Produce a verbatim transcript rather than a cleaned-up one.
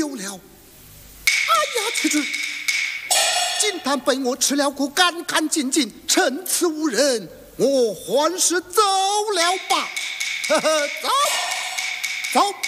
有了。哎呀，去去！金丹被我吃了个干干净净，趁此无人，我还是走了吧。呵呵，走走。